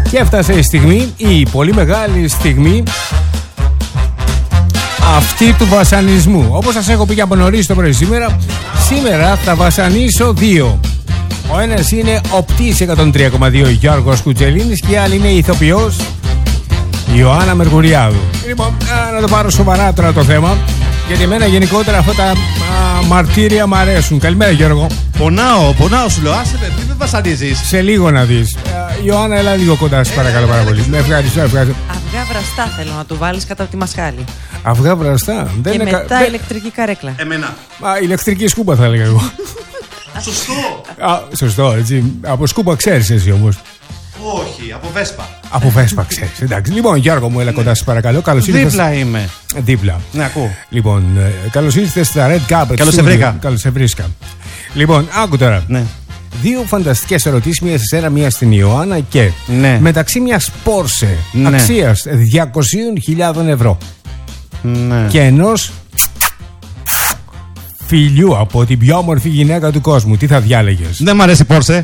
Και έφτασε η στιγμή, η πολύ μεγάλη στιγμή αυτή του βασανισμού. Όπως σας έχω πει και από νωρίς το πρωί σήμερα θα βασανίσω δύο. Ο ένας είναι ο πτής 103,2 Γιώργος Κουτσελίνης και η άλλη είναι η ηθοποιός Ιωάννα Μερκουριάδου. Λοιπόν, να το πάρω σοβαρά τώρα το θέμα, γιατί εμένα γενικότερα αυτά τα μαρτύρια μου αρέσουν. Καλημέρα, Γιώργο. Πονάω σου λέω, άσε με, τι με βασανίζεις. Σε λίγο να δεις. Ιωάννα, έλα λίγο κοντά σου, παρακαλώ πάρα πολύ. Ευχαριστώ. Αυγά βραστά θέλω να του βάλεις κατά από τη μασχάλη. Αυγά βραστά. Και μετά ηλεκτρική καρέκλα. Εμένα. Ηλεκτρική σκούπα θα έλεγα εγώ. Σωστό. Σωστό, έτσι. Από σκούπα ξέρεις εσύ όμως. Όχι, από Βέσπα. Από Βέσπα ξέρεις. Εντάξει. Λοιπόν, Γιώργο μου, έλα κοντά σου παρακαλώ. Καλώς ήρθες. Δίπλα είμαι. Δίπλα. Ναι, ακούω. Λοιπόν, καλώς ήρθες στα Red Carpet. Καλώς σε βρήκα. Καλώς σε βρίσκα. Λοιπόν, άκου τώρα. Ναι. Δύο φανταστικές ερωτήσεις, μία σε σένα, μία στην Ιωάννα και μεταξύ μιας Porsche αξίας 200.000 ευρώ και ενός φιλιού από την πιο όμορφη γυναίκα του κόσμου, τι θα διάλεγες? Δεν μ' αρέσει η Porsche.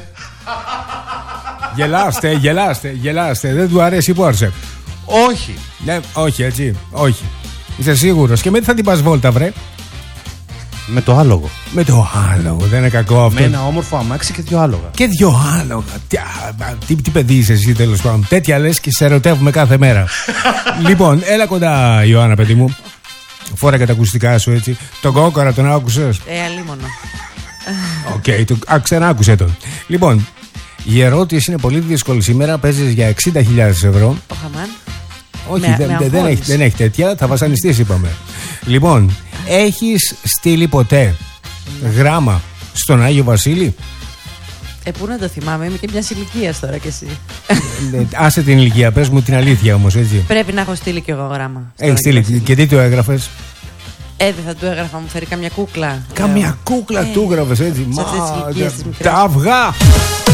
Γελάστε. Δεν του αρέσει η Porsche? Όχι. Ναι, όχι, έτσι. Όχι. Είσαι σίγουρος? Και με τι θα την πας βόλτα, βρε? Με το άλογο. Με το άλογο, δεν είναι κακό αυτό. Με ένα όμορφο αμάξι και δύο άλογα. Και δύο άλογα. Τι παιδί είσαι εσύ, τέλος πάντων. Τέτοια λες και σε ερωτεύουμε κάθε μέρα. Λοιπόν, έλα κοντά, Ιωάννα, παιδί μου. Φόρα και τα ακουστικά σου, έτσι. Τον κόκορα τον άκουσες? Αλίμονο. Οκ, ξανά άκουσε τον. Λοιπόν, η ερώτηση είναι πολύ δύσκολη σήμερα. Παίζεις για 60.000 ευρώ. Ο Χαμάν. Όχι, δεν έχει τέτοια. Θα βασανιστείς, είπαμε. Λοιπόν, έχεις στείλει ποτέ γράμμα στον Άγιο Βασίλη? Πού να το θυμάμαι, είμαι και μια ηλικία τώρα κι εσύ. Άσε την ηλικία, πες μου την αλήθεια όμως, έτσι. Πρέπει να έχω στείλει κι εγώ γράμμα. Έχεις στείλει, και τι του έγραφες? Δεν θα του έγραφα, μου φέρει καμιά κούκλα. Καμιά κούκλα του έγραφες, έτσι. Σε αυτές τις ηλικίες τις μικρές. Τα αυγά!